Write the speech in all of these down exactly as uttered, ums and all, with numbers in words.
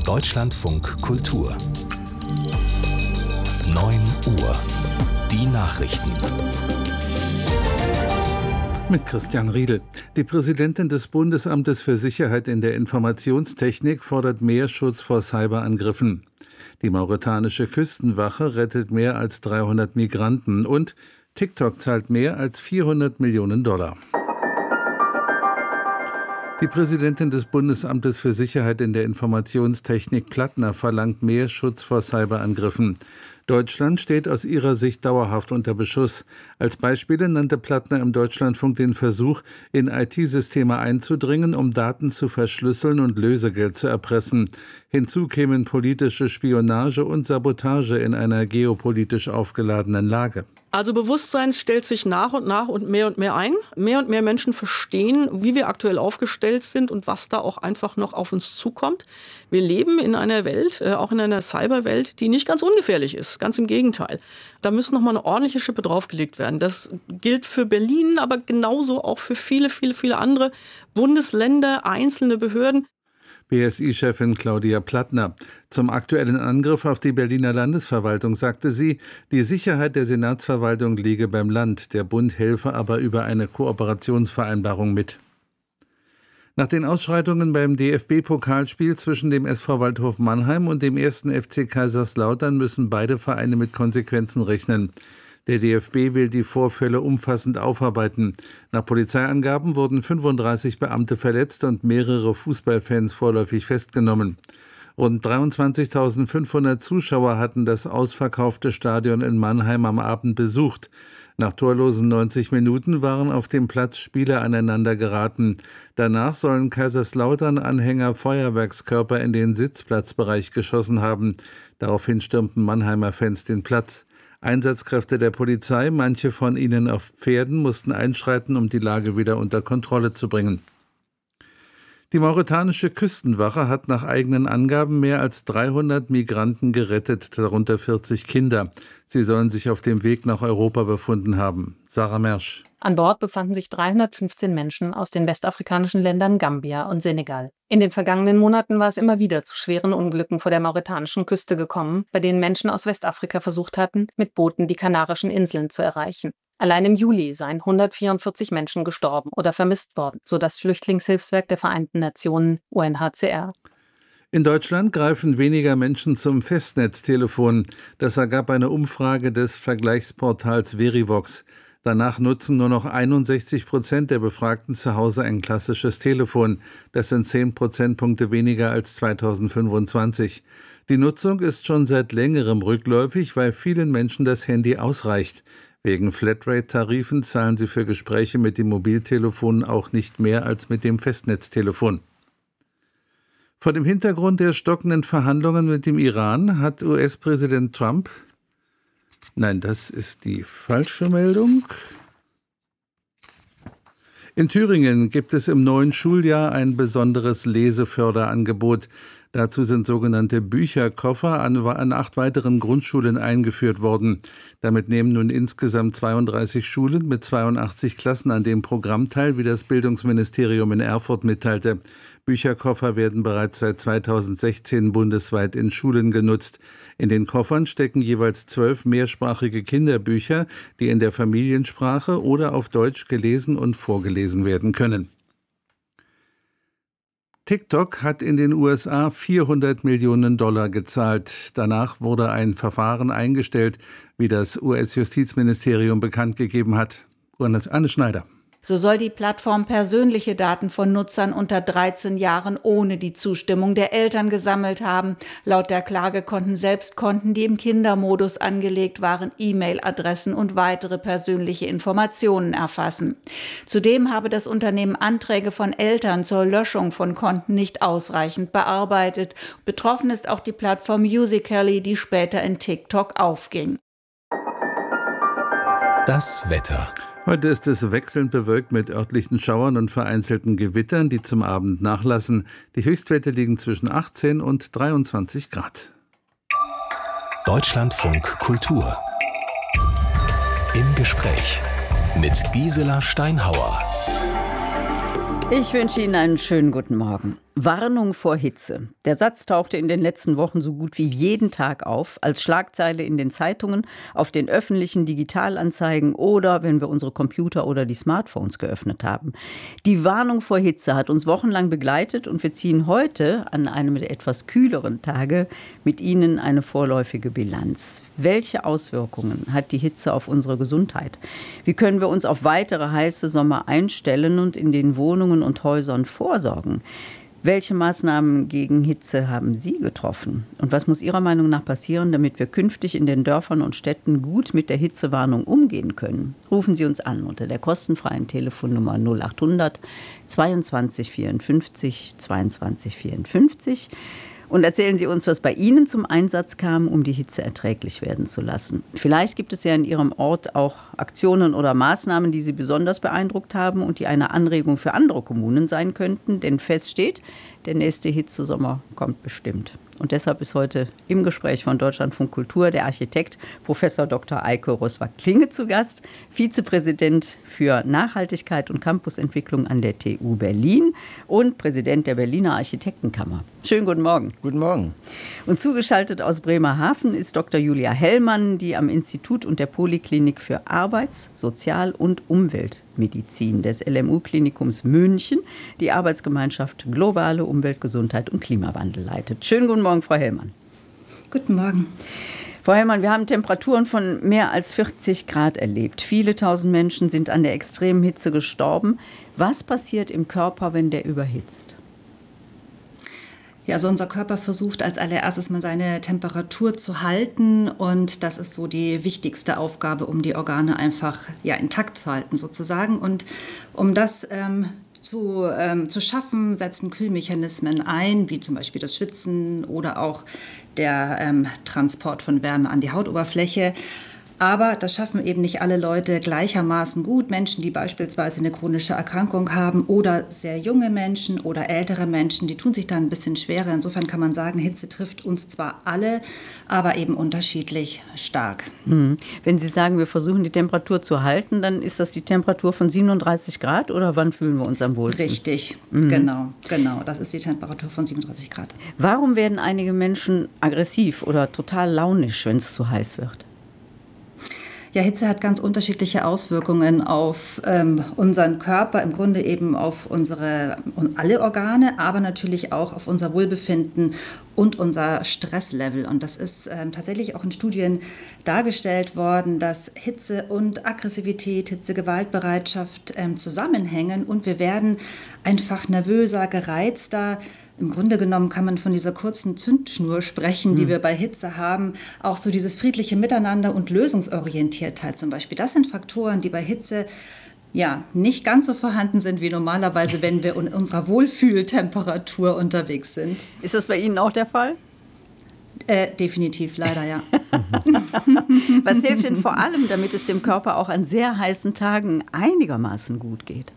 Deutschlandfunk Kultur. neun Uhr. Die Nachrichten. Mit Christian Riedel. Die Präsidentin des Bundesamtes für Sicherheit in der Informationstechnik fordert mehr Schutz vor Cyberangriffen. Die mauretanische Küstenwache rettet mehr als dreihundert Migranten und TikTok zahlt mehr als vierhundert Millionen Dollar. Die Präsidentin des Bundesamtes für Sicherheit in der Informationstechnik, Plattner, verlangt mehr Schutz vor Cyberangriffen. Deutschland steht aus ihrer Sicht dauerhaft unter Beschuss. Als Beispiele nannte Plattner im Deutschlandfunk den Versuch, in I T-Systeme einzudringen, um Daten zu verschlüsseln und Lösegeld zu erpressen. Hinzu kämen politische Spionage und Sabotage in einer geopolitisch aufgeladenen Lage. Also Bewusstsein stellt sich nach und nach und mehr und mehr ein. Mehr und mehr Menschen verstehen, wie wir aktuell aufgestellt sind und was da auch einfach noch auf uns zukommt. Wir leben in einer Welt, äh, auch in einer Cyberwelt, die nicht ganz ungefährlich ist. Ganz im Gegenteil. Da müssen noch mal eine ordentliche Schippe draufgelegt werden. Das gilt für Berlin, aber genauso auch für viele, viele, viele andere Bundesländer, einzelne Behörden. B S I-Chefin Claudia Plattner. Zum aktuellen Angriff auf die Berliner Landesverwaltung sagte sie, die Sicherheit der Senatsverwaltung liege beim Land. Der Bund helfe aber über eine Kooperationsvereinbarung mit. Nach den Ausschreitungen beim D F B-Pokalspiel zwischen dem S V Waldhof Mannheim und dem ersten F C Kaiserslautern müssen beide Vereine mit Konsequenzen rechnen. Der D F B will die Vorfälle umfassend aufarbeiten. Nach Polizeiangaben wurden fünfunddreißig Beamte verletzt und mehrere Fußballfans vorläufig festgenommen. Rund dreiundzwanzigtausendfünfhundert Zuschauer hatten das ausverkaufte Stadion in Mannheim am Abend besucht. Nach torlosen neunzig Minuten waren auf dem Platz Spieler aneinander geraten. Danach sollen Kaiserslautern-Anhänger Feuerwerkskörper in den Sitzplatzbereich geschossen haben. Daraufhin stürmten Mannheimer Fans den Platz. Einsatzkräfte der Polizei, manche von ihnen auf Pferden, mussten einschreiten, um die Lage wieder unter Kontrolle zu bringen. Die mauretanische Küstenwache hat nach eigenen Angaben mehr als dreihundert Migranten gerettet, darunter vierzig Kinder. Sie sollen sich auf dem Weg nach Europa befunden haben. Sarah Mersch. An Bord befanden sich dreihundertfünfzehn Menschen aus den westafrikanischen Ländern Gambia und Senegal. In den vergangenen Monaten war es immer wieder zu schweren Unglücken vor der mauretanischen Küste gekommen, bei denen Menschen aus Westafrika versucht hatten, mit Booten die Kanarischen Inseln zu erreichen. Allein im Juli seien hundertvierundvierzig Menschen gestorben oder vermisst worden, so das Flüchtlingshilfswerk der Vereinten Nationen U N H C R. In Deutschland greifen weniger Menschen zum Festnetztelefon. Das ergab eine Umfrage des Vergleichsportals Verivox. Danach nutzen nur noch einundsechzig Prozent der Befragten zu Hause ein klassisches Telefon. Das sind zehn Prozentpunkte weniger als zweitausendfünfundzwanzig. Die Nutzung ist schon seit längerem rückläufig, weil vielen Menschen das Handy ausreicht. Wegen Flatrate-Tarifen zahlen sie für Gespräche mit dem Mobiltelefon auch nicht mehr als mit dem Festnetztelefon. Vor dem Hintergrund der stockenden Verhandlungen mit dem Iran hat U S-Präsident Trump Nein, das ist die falsche Meldung. In Thüringen gibt es im neuen Schuljahr ein besonderes Leseförderangebot. Dazu sind sogenannte Bücherkoffer an, an acht weiteren Grundschulen eingeführt worden. Damit nehmen nun insgesamt zweiunddreißig Schulen mit zweiundachtzig Klassen an dem Programm teil, wie das Bildungsministerium in Erfurt mitteilte. Bücherkoffer werden bereits seit zweitausendsechzehn bundesweit in Schulen genutzt. In den Koffern stecken jeweils zwölf mehrsprachige Kinderbücher, die in der Familiensprache oder auf Deutsch gelesen und vorgelesen werden können. TikTok hat in den U S A vierhundert Millionen Dollar gezahlt. Danach wurde ein Verfahren eingestellt, wie das U S-Justizministerium bekannt gegeben hat. Anne Schneider. So soll die Plattform persönliche Daten von Nutzern unter dreizehn Jahren ohne die Zustimmung der Eltern gesammelt haben. Laut der Klage konnten selbst Konten, die im Kindermodus angelegt waren, E-Mail-Adressen und weitere persönliche Informationen erfassen. Zudem habe das Unternehmen Anträge von Eltern zur Löschung von Konten nicht ausreichend bearbeitet. Betroffen ist auch die Plattform Musical.ly, die später in TikTok aufging. Das Wetter. Heute ist es wechselnd bewölkt mit örtlichen Schauern und vereinzelten Gewittern, die zum Abend nachlassen. Die Höchstwerte liegen zwischen achtzehn und dreiundzwanzig Grad. Deutschlandfunk Kultur. Im Gespräch mit Gisela Steinhauer. Ich wünsche Ihnen einen schönen guten Morgen. Warnung vor Hitze. Der Satz tauchte in den letzten Wochen so gut wie jeden Tag auf, als Schlagzeile in den Zeitungen, auf den öffentlichen Digitalanzeigen oder wenn wir unsere Computer oder die Smartphones geöffnet haben. Die Warnung vor Hitze hat uns wochenlang begleitet und wir ziehen heute an einem der etwas kühleren Tage mit Ihnen eine vorläufige Bilanz. Welche Auswirkungen hat die Hitze auf unsere Gesundheit? Wie können wir uns auf weitere heiße Sommer einstellen und in den Wohnungen und Häusern vorsorgen? Welche Maßnahmen gegen Hitze haben Sie getroffen? Und was muss Ihrer Meinung nach passieren, damit wir künftig in den Dörfern und Städten gut mit der Hitzewarnung umgehen können? Rufen Sie uns an unter der kostenfreien Telefonnummer null acht hundert zweiundzwanzig vierundfünfzig zweiundzwanzig vierundfünfzig. Und erzählen Sie uns, was bei Ihnen zum Einsatz kam, um die Hitze erträglich werden zu lassen. Vielleicht gibt es ja in Ihrem Ort auch Aktionen oder Maßnahmen, die Sie besonders beeindruckt haben und die eine Anregung für andere Kommunen sein könnten. Denn fest steht, der nächste Hitzesommer kommt bestimmt. Und deshalb ist heute im Gespräch von Deutschlandfunk Kultur der Architekt Professor Doktor Eike Roswag-Klinge zu Gast, Vizepräsident für Nachhaltigkeit und Campusentwicklung an der T U Berlin und Präsident der Berliner Architektenkammer. Schönen guten Morgen. Guten Morgen. Und zugeschaltet aus Bremerhaven ist Doktor Julia Hellmann, die am Institut und der Poliklinik für Arbeits-, Sozial- und Umweltmedizin des L M U-Klinikums München die Arbeitsgemeinschaft Globale Umwelt, Gesundheit und Klimawandel leitet. Schönen guten Morgen, Frau Hellmann. Guten Morgen. Frau Hellmann, wir haben Temperaturen von mehr als vierzig Grad erlebt. Viele tausend Menschen sind an der extremen Hitze gestorben. Was passiert im Körper, wenn der überhitzt? Ja, also unser Körper versucht als allererstes mal seine Temperatur zu halten und das ist so die wichtigste Aufgabe, um die Organe einfach ja, intakt zu halten sozusagen. Und um das ähm, zu, ähm, zu schaffen, setzen Kühlmechanismen ein, wie zum Beispiel das Schwitzen oder auch der ähm, Transport von Wärme an die Hautoberfläche. Aber das schaffen eben nicht alle Leute gleichermaßen gut. Menschen, die beispielsweise eine chronische Erkrankung haben oder sehr junge Menschen oder ältere Menschen, die tun sich da ein bisschen schwerer. Insofern kann man sagen, Hitze trifft uns zwar alle, aber eben unterschiedlich stark. Mhm. Wenn Sie sagen, wir versuchen die Temperatur zu halten, dann ist das die Temperatur von siebenunddreißig Grad oder wann fühlen wir uns am wohlsten? Richtig, mhm. genau, genau. Das ist die Temperatur von siebenunddreißig Grad. Warum werden einige Menschen aggressiv oder total launisch, wenn es zu heiß wird? Ja, Hitze hat ganz unterschiedliche Auswirkungen auf ähm, unseren Körper, im Grunde eben auf unsere alle Organe, aber natürlich auch auf unser Wohlbefinden und unser Stresslevel. Und das ist ähm, tatsächlich auch in Studien dargestellt worden, dass Hitze und Aggressivität, Hitze, Gewaltbereitschaft ähm, zusammenhängen und wir werden einfach nervöser, gereizter. Im Grunde genommen kann man von dieser kurzen Zündschnur sprechen, die mhm. wir bei Hitze haben. Auch so dieses friedliche Miteinander und Lösungsorientiertheit zum Beispiel. Das sind Faktoren, die bei Hitze ja nicht ganz so vorhanden sind wie normalerweise, wenn wir in unserer Wohlfühltemperatur unterwegs sind. Ist das bei Ihnen auch der Fall? Äh, definitiv, leider ja. Was hilft denn vor allem, damit es dem Körper auch an sehr heißen Tagen einigermaßen gut geht?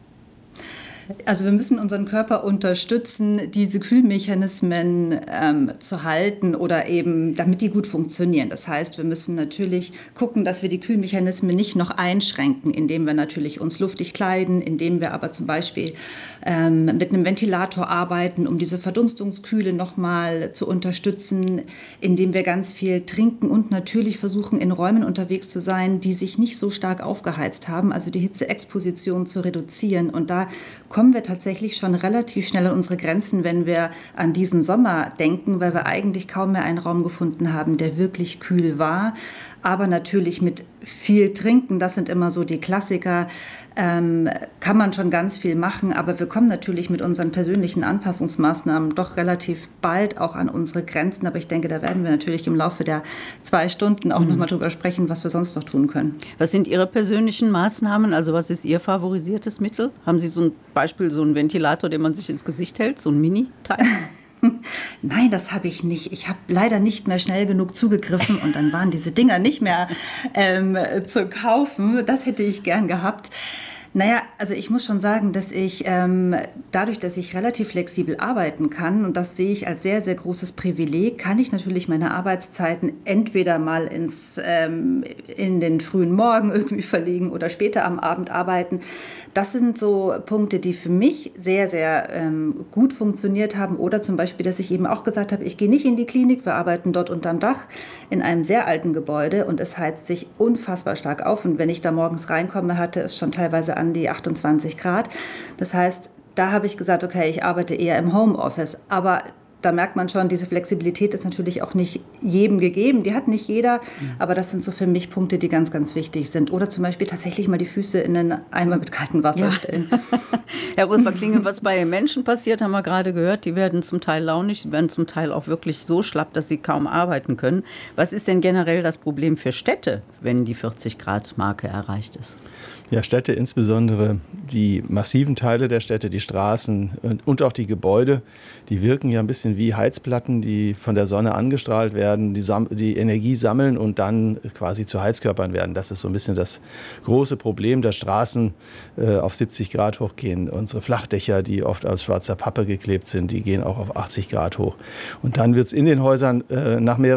Also wir müssen unseren Körper unterstützen, diese Kühlmechanismen ähm, zu halten oder eben, damit die gut funktionieren. Das heißt, wir müssen natürlich gucken, dass wir die Kühlmechanismen nicht noch einschränken, indem wir natürlich uns luftig kleiden, indem wir aber zum Beispiel ähm, mit einem Ventilator arbeiten, um diese Verdunstungskühle nochmal zu unterstützen, indem wir ganz viel trinken und natürlich versuchen, in Räumen unterwegs zu sein, die sich nicht so stark aufgeheizt haben, also die Hitzeexposition zu reduzieren. Und da kommen wir tatsächlich schon relativ schnell an unsere Grenzen, wenn wir an diesen Sommer denken, weil wir eigentlich kaum mehr einen Raum gefunden haben, der wirklich kühl war. Aber natürlich mit viel Trinken, das sind immer so die Klassiker, ähm, kann man schon ganz viel machen. Aber wir kommen natürlich mit unseren persönlichen Anpassungsmaßnahmen doch relativ bald auch an unsere Grenzen. Aber ich denke, da werden wir natürlich im Laufe der zwei Stunden auch mhm. nochmal drüber sprechen, was wir sonst noch tun können. Was sind Ihre persönlichen Maßnahmen? Also was ist Ihr favorisiertes Mittel? Haben Sie so ein Beispiel, so einen Ventilator, den man sich ins Gesicht hält, so ein Mini-Teil? Nein, das habe ich nicht. Ich habe leider nicht mehr schnell genug zugegriffen und dann waren diese Dinger nicht mehr ähm, zu kaufen. Das hätte ich gern gehabt. Naja, also ich muss schon sagen, dass ich ähm, dadurch, dass ich relativ flexibel arbeiten kann, und das sehe ich als sehr, sehr großes Privileg, kann ich natürlich meine Arbeitszeiten entweder mal ins, ähm, in den frühen Morgen irgendwie verlegen oder später am Abend arbeiten. Das sind so Punkte, die für mich sehr, sehr ähm, gut funktioniert haben. Oder zum Beispiel, dass ich eben auch gesagt habe, ich gehe nicht in die Klinik, wir arbeiten dort unterm Dach in einem sehr alten Gebäude und es heizt sich unfassbar stark auf. Und wenn ich da morgens reinkomme, hatte es schon teilweise an die achtundzwanzig Grad. Das heißt, da habe ich gesagt, okay, ich arbeite eher im Homeoffice. Aber da merkt man schon, diese Flexibilität ist natürlich auch nicht jedem gegeben. Die hat nicht jeder, aber das sind so für mich Punkte, die ganz, ganz wichtig sind. Oder zum Beispiel tatsächlich mal die Füße in einen Eimer mit kaltem Wasser ja. stellen. Herr Rosbach-Klinge, was bei Menschen passiert, haben wir gerade gehört. Die werden zum Teil launig, die werden zum Teil auch wirklich so schlapp, dass sie kaum arbeiten können. Was ist denn generell das Problem für Städte, wenn die vierzig-Grad-Marke erreicht ist? Ja, Städte, insbesondere die massiven Teile der Städte, die Straßen und, und auch die Gebäude, die wirken ja ein bisschen wie Heizplatten, die von der Sonne angestrahlt werden, die, sam- die Energie sammeln und dann quasi zu Heizkörpern werden. Das ist so ein bisschen das große Problem, dass Straßen äh, auf siebzig Grad hochgehen. Unsere Flachdächer, die oft aus schwarzer Pappe geklebt sind, die gehen auch auf achtzig Grad hoch. Und dann wird es in den Häusern äh, nach mehreren